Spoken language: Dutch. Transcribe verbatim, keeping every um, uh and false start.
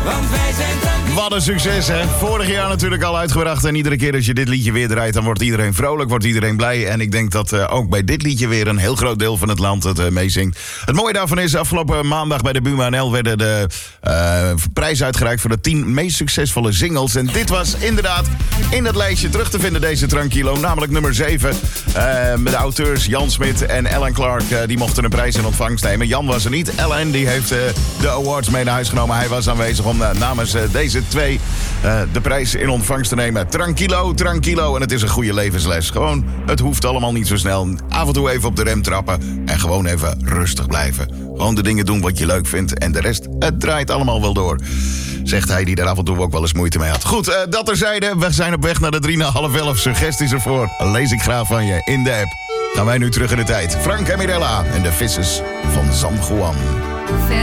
Want wij zijn tranquilo. Wat een succes, hè? Vorig jaar natuurlijk al uitgebracht. En iedere keer als je dit liedje weer draait, dan wordt iedereen vrolijk, wordt iedereen blij. En ik denk dat uh, ook bij dit liedje weer een heel groot deel van het land het uh, meezingt. Het mooie daarvan is, afgelopen maandag bij de Buma N L werden de uh, prijzen uitgereikt voor de tien meest succesvolle singles. En dit was inderdaad in het lijstje terug te vinden, deze Tranquilo. Namelijk nummer zeven. Uh, met de auteurs Jan Smit en Ellen Clark. Uh, die mochten een prijs in ontvangst nemen. Jan was er niet. Ellen die heeft uh, de awards mee naar huis genomen. Hij was aanwezig om uh, namens uh, deze twee uh, de prijs in ontvangst te nemen. Tranquilo, tranquilo. En het is een goede levensles. Gewoon, het hoeft allemaal niet zo snel. Af en toe even op de rem trappen. En gewoon even rustig blijven. Gewoon de dingen doen wat je leuk vindt. En de rest, het draait allemaal wel door. Zegt hij die daar af en toe ook wel eens moeite mee had. Goed, uh, dat terzijde. We zijn op weg naar de drie na half elf. Suggesties ervoor. Lees ik graag van je in de app. Gaan wij nu terug in de tijd. Frank en Mirella en de vissers van San Juan.